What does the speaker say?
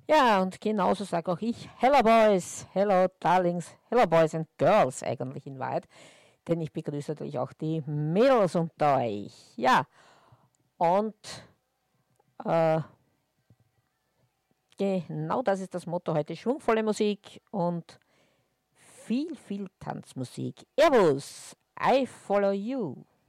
Ja, und genauso sage auch ich Hello Boys, Hello Darlings, Hello Boys and Girls eigentlich in Wahrheit. Denn ich begrüße natürlich auch die Mädels unter euch. Ja, und äh, genau das ist das Motto heute. Schwungvolle Musik und viel Tanzmusik. Servus, I follow you.